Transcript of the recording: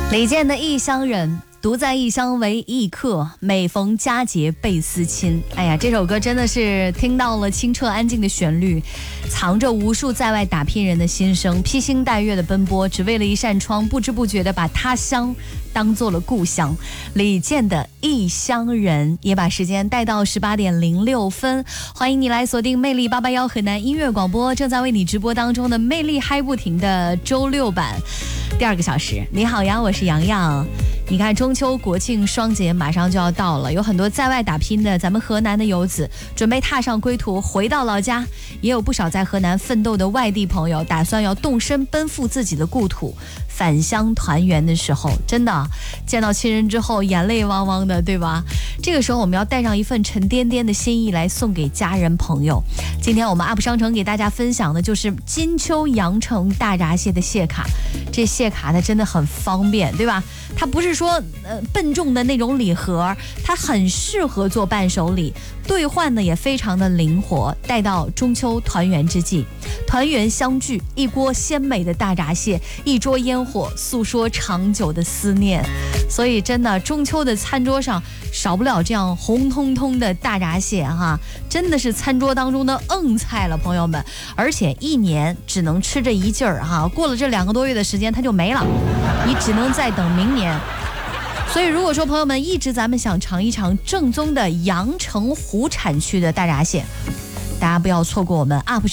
李健的《异乡人》，独在异乡为异客，每逢佳节倍思亲。哎呀，这首歌真的是听到了清澈安静的旋律，藏着无数在外打拼人的心声，披星戴月的奔波，只为了一扇窗，不知不觉的把他乡当做了故乡。李健的《异乡人》也把时间带到18:06，欢迎你来锁定魅力881河南音乐广播，正在为你直播当中的魅力嗨不停的周六版第2个小时。你好呀，我是洋洋。你看中秋国庆双节马上就要到了，有很多在外打拼的咱们河南的游子准备踏上归途回到老家，也有不少在河南奋斗的外地朋友打算要动身奔赴自己的故土，返乡团圆的时候，真的见到亲人之后眼泪汪汪的，对吧？这个时候我们要带上一份沉甸甸的心意来送给家人朋友。今天我们 UP 商城给大家分享的就是金秋羊城大闸蟹的蟹卡，这蟹卡呢真的很方便，对吧？它不是说笨重的那种礼盒，它很适合做伴手礼，兑换呢也非常的灵活。带到中秋团圆之际，团圆相聚，一锅鲜美的大闸蟹，一桌烟火，诉说长久的思念。所以真的中秋的餐桌上少不了这样红彤彤的大闸蟹哈，真的是餐桌当中的硬菜了，朋友们。而且一年只能吃这一劲儿哈，过了这2个多月的时间它就没了，你只能再等明年。所以如果说朋友们一直咱们想尝一尝正宗的阳澄湖产区的大闸蟹，大家不要错过我们 UP